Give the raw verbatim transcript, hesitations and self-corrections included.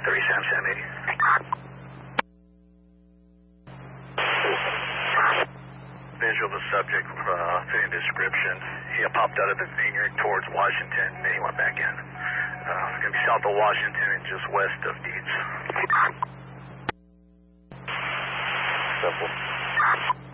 thirty-seven, seven eighty. Visual of the subject, uh, fitting description. He popped out of the vineyard towards Washington, then he went back in. Uh, it's going to be south of Washington and just west of Deeds. Simple.